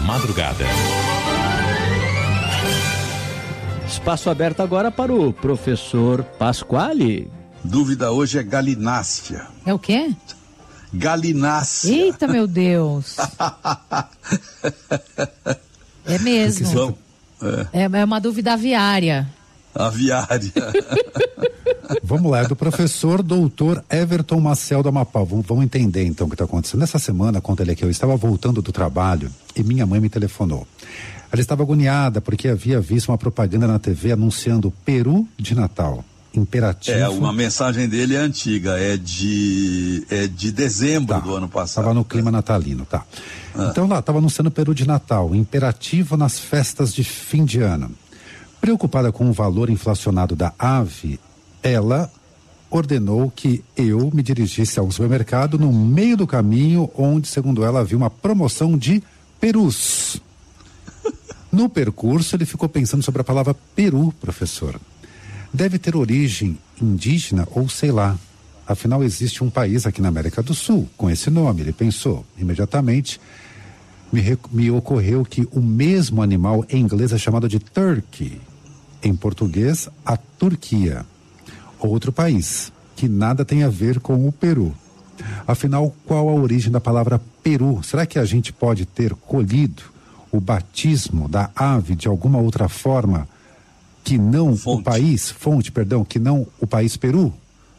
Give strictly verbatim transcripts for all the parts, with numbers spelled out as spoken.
madrugada. Espaço aberto agora para o professor Pasquale. Dúvida hoje é galinácea. É o quê? Galinácea. Eita, meu Deus. É mesmo. São, é. é uma dúvida aviária. Aviária. Vamos lá, é do professor doutor Everton Maciel da Amapá. Vamos, vamos entender então o que está acontecendo. Nessa semana, conta ele aqui, eu estava voltando do trabalho e minha mãe me telefonou. Ela estava agoniada porque havia visto uma propaganda na T V anunciando Peru de Natal. Imperativo. É, uma mensagem dele é antiga, é de, é de dezembro tá, do ano passado. Estava no clima natalino, tá. Ah. Então lá, estava anunciando Peru de Natal, imperativo nas festas de fim de ano. Preocupada com o valor inflacionado da ave, ela ordenou que eu me dirigisse ao supermercado no meio do caminho, onde, segundo ela, havia uma promoção de perus. No percurso, ele ficou pensando sobre a palavra peru, professor. Deve ter origem indígena ou sei lá. Afinal, existe um país aqui na América do Sul com esse nome, ele pensou. Imediatamente, me, me ocorreu que o mesmo animal em inglês é chamado de turkey. Em português, a Turquia. Outro país, que nada tem a ver com o Peru. Afinal, qual a origem da palavra peru? Será que a gente pode ter colhido o batismo da ave de alguma outra forma que não fonte. o país, fonte, perdão, que não o país Peru?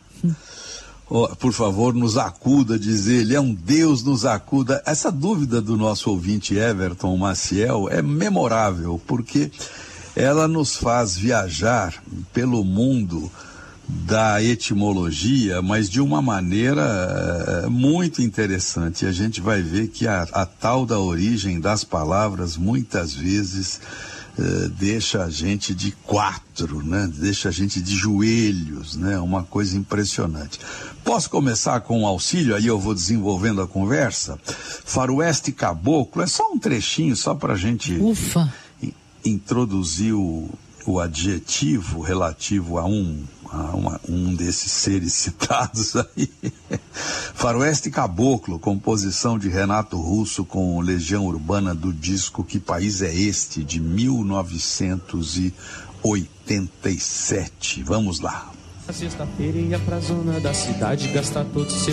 Oh, por favor, nos acuda, diz ele, é um Deus, nos acuda. Essa dúvida do nosso ouvinte Everton Maciel é memorável, porque ela nos faz viajar pelo mundo da etimologia, mas de uma maneira uh, muito interessante. A gente vai ver que a, a tal da origem das palavras muitas vezes uh, deixa a gente de quatro, né? Deixa a gente de joelhos, né? Uma coisa impressionante. Posso começar com um auxílio, aí eu vou desenvolvendo a conversa? Faroeste Caboclo, é só um trechinho, só pra gente Ufa. In, introduzir o, o adjetivo relativo a um a uma, um desses seres citados aí. Faroeste Caboclo, composição de Renato Russo com Legião Urbana do disco Que País é Este, de mil novecentos e oitenta e sete. Vamos lá. Sexta-feira ia pra zona da cidade gastar todo